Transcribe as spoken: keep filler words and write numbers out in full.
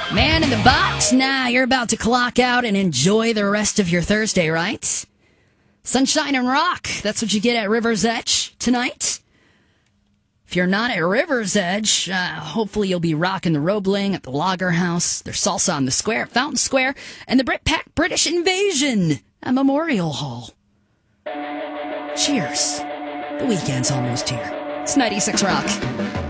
Man in the box? Nah, you're about to clock out and enjoy the rest of your Thursday, right? Sunshine and rock. That's what you get at River's Edge tonight. If you're not at River's Edge, uh, hopefully you'll be rocking the Roebling at the Lager House. There's salsa on the square at Fountain Square, and the Britpack British Invasion at Memorial Hall. Cheers. The weekend's almost here. It's ninety-six Rock.